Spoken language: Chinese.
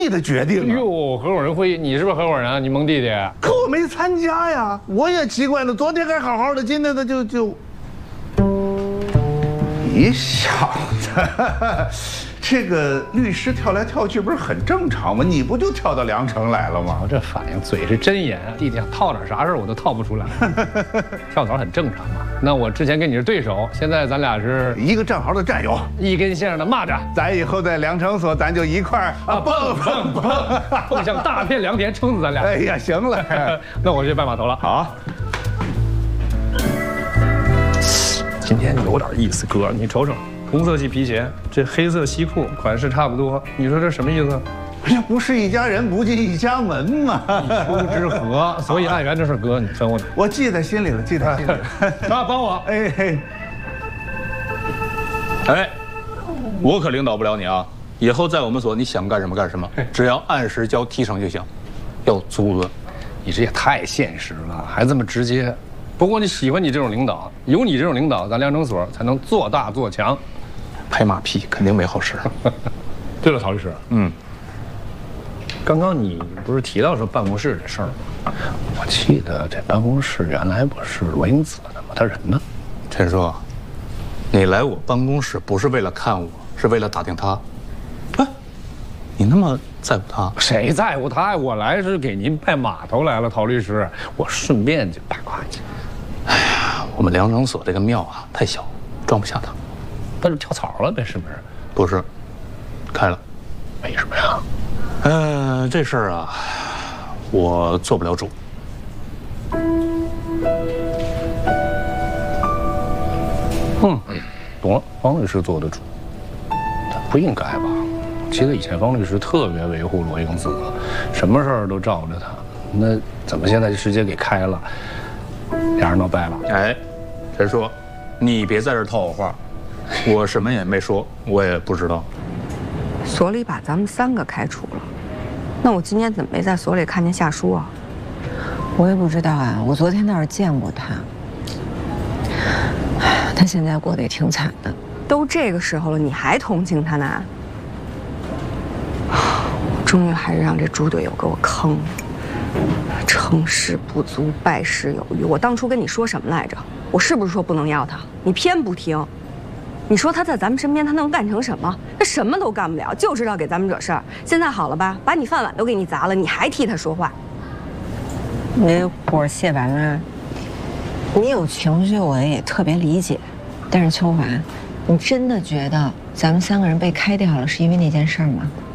的决定啊。 哟，合伙人会议，你是不是合伙人啊？你蒙弟弟？ 可我没参加呀，我也奇怪了，昨天还好好的，今天他就。你小子，这个律师跳来跳去不是很正常吗？你不就跳到梁城来了吗？ 我这反应嘴是真严，弟弟想套点啥事我都套不出来。跳槽很正常嘛。那我之前跟你是对手，现在咱俩是一个战壕的战友， 一根线上的蚂蚱。 咱以后在梁城所，咱就一块儿蹦向大片良田，撑死咱俩。 哎呀，行了， 那我去拜码头了。 好。 今天有点意思，哥，你瞅瞅，同色系皮鞋，这黑色西裤，款式差不多，你说这什么意思？ 这不是一家人不进一家门吗？ 一丘之貉，所以爱媛这事，哥，你分我点。 我记在心里了，记在心里了。 啊，帮我。 哎嘿， 哎，我可领导不了你啊！以后在我们所，你想干什么干什么，只要按时交提成就行，要足额。 你这也太现实了，还这么直接。不过你喜欢你这种领导，有你这种领导，咱梁城所才能做大做强。 拍马屁肯定没好事。 对了，陶律师，刚刚你不是提到说办公室这事儿吗？我记得这办公室原来不是罗英子的吗？他人呢？ 陈叔，你来我办公室不是为了看我，是为了打听他。哎，你那么在乎他？ 谁在乎他？我来是给您拜码头来了，陶律师，我顺便就八卦一下。 哎呀，我们梁城所这个庙啊太小，装不下他。 那就跳槽了呗，是不是？ 不是，开了。 为什么呀？ 这事儿啊，我做不了主。 懂了，方律师做的主，但不应该吧？记得以前方律师特别维护罗英子，什么事儿都罩着他，那怎么现在就直接给开了？俩人闹掰了？ 哎，陈叔，你别在这套我话，我什么也没说，我也不知道。 所里把咱们3个开除了，那我今天怎么没在所里看见夏叔啊？ 我也不知道啊，我昨天倒是见过他。他现在过得也挺惨的。 都这个时候了，你还同情他呢？终于还是让这猪队友给我坑了。成事不足，败事有余。我当初跟你说什么来着？我是不是说不能要他？你偏不听。你说他在咱们身边，他能干成什么？他什么都干不了，就知道给咱们惹事儿。现在好了吧，把你饭碗都给你砸了，你还替他说话。 你火泄完了，你有情绪，我也特别理解。但是秋华，你真的觉得咱们3个人被开掉了是因为那件事吗？